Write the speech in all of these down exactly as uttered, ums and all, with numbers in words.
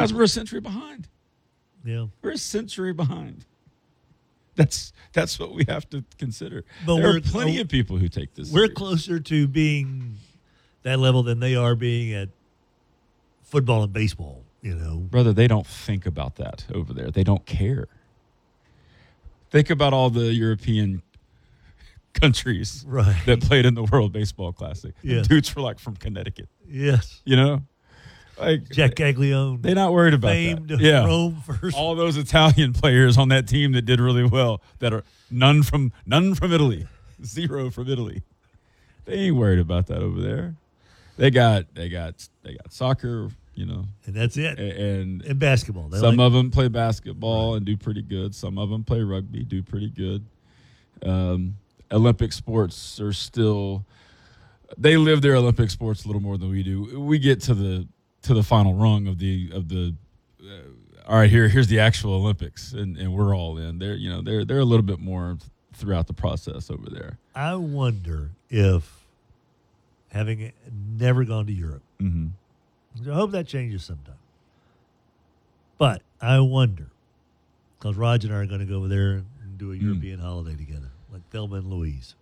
Guys, we're a century behind. Yeah. We're a century behind. That's that's what we have to consider. But there we're, are plenty oh, of people who take this We're serious. closer to being that level than they are being at football and baseball, you know. Brother, they don't think about that over there. They don't care. Think about all the European countries right. that played in the World Baseball Classic. Yeah. The dudes were like from Connecticut. Yes. You know? Like Jack Gaglione. They're not worried about famed that. Yeah. Rome first. All those Italian players on that team that did really well, that are none from none from Italy. Zero from Italy. They ain't worried about that over there. They got they got they got soccer, you know. And that's it. And, and basketball. They some like, of them play basketball right. and do pretty good. Some of them play rugby, do pretty good. Um, Olympic sports are still they live their Olympic sports a little more than we do. We get to the to the final rung of the of the uh, all right, here here's the actual Olympics and, and we're all in. They're you know, they're they're a little bit more throughout the process over there. I wonder if having never gone to Europe. Mm-hmm. I hope that changes sometime. But I wonder, because Raj and I are going to go over there and do a European mm. holiday together, like Thelma and Louise.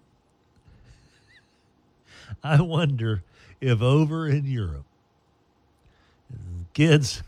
I wonder if over in Europe, kids,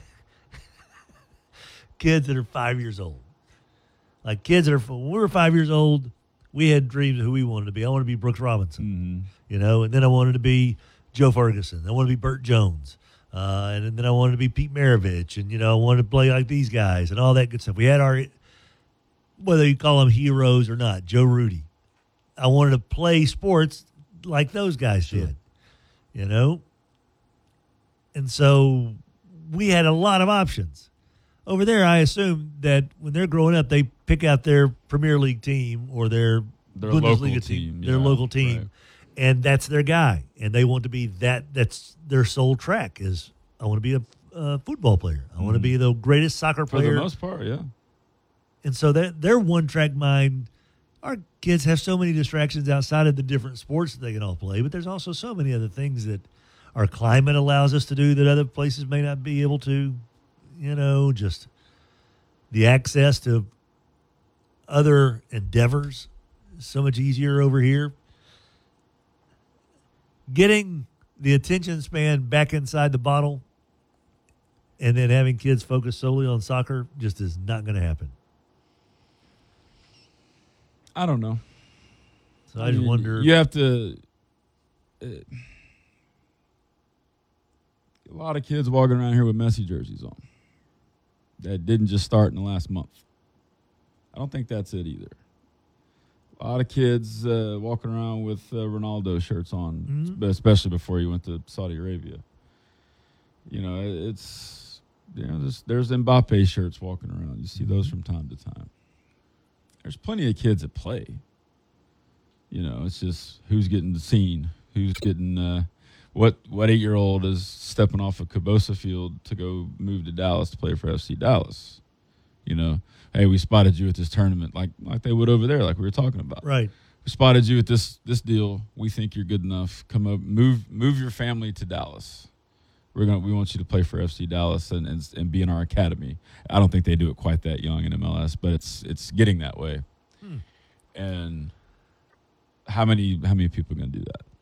kids that are five years old, like kids that are, when we were five years old, we had dreams of who we wanted to be. I wanted to be Brooks Robinson, mm-hmm. you know, and then I wanted to be Joe Ferguson. I wanted to be Burt Jones. Uh, and then I wanted to be Pete Maravich. And, you know, I wanted to play like these guys and all that good stuff. We had our, whether you call them heroes or not, Joe Rudy. I wanted to play sports like those guys sure. did, you know. And so we had a lot of options. Over there, I assume that when they're growing up, they pick out their Premier League team or their, their Bundesliga team, team, their yeah, local team, right. and that's their guy. And they want to be that. That's their sole track is, I want to be a uh, football player. I mm. want to be the greatest soccer player. For the most part, yeah. And so that their one-track mind, our kids have so many distractions outside of the different sports that they can all play, but there's also so many other things that our climate allows us to do that other places may not be able to. You know, just the access to other endeavors is so much easier over here. Getting the attention span back inside the bottle and then having kids focus solely on soccer just is not going to happen. I don't know. So I, I just mean, wonder. You have to. Uh, a lot of kids walking around here with Messi jerseys on. That didn't just start in the last month. I don't think that's it either. A lot of kids uh, walking around with uh, Ronaldo shirts on, mm-hmm. especially before he went to Saudi Arabia. You know, it's you know there's, there's Mbappe shirts walking around. You see those from time to time. There's plenty of kids that play. You know, it's just who's getting seen, who's getting. Uh, What what eight year old is stepping off of Cabosa Field to go move to Dallas to play for F C Dallas? You know, hey, we spotted you at this tournament, like like they would over there, like we were talking about. Right. We spotted you at this this deal. We think you're good enough. Come up, move move your family to Dallas. We're gonna we want you to play for F C Dallas and, and and be in our academy. I don't think they do it quite that young in M L S, but it's it's getting that way. Hmm. And how many how many people are gonna do that?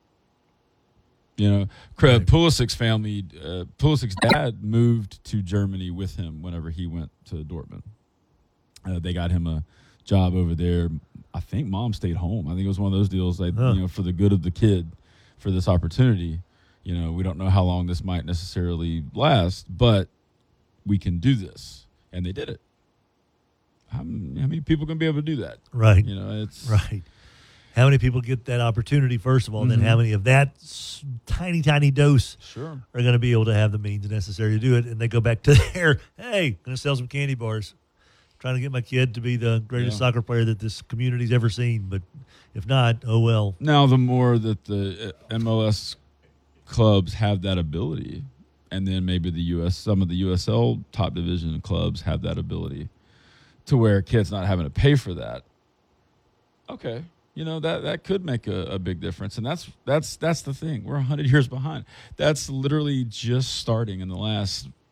You know, right. Pulisic's family, uh, Pulisic's dad moved to Germany with him whenever he went to Dortmund. Uh, they got him a job over there. I think mom stayed home. I think it was one of those deals that, huh. you know, for the good of the kid, for this opportunity. You know, we don't know how long this might necessarily last, but we can do this. And they did it. How, how many people can be able to do that? Right. You know, it's right. How many people get that opportunity, first of all, and mm-hmm. then how many of that s- tiny, tiny dose sure. are going to be able to have the means necessary to do it? And they go back to their, hey, going to sell some candy bars. Trying to get my kid to be the greatest yeah. soccer player that this community's ever seen. But if not, oh well. Now, the more that the M L S clubs have that ability, and then maybe the U S, some of the U S L top division clubs have that ability to where kids not having to pay for that. Okay. You know, that, that could make a, a big difference. And that's that's that's the thing. We're one hundred years behind. That's literally just starting in the last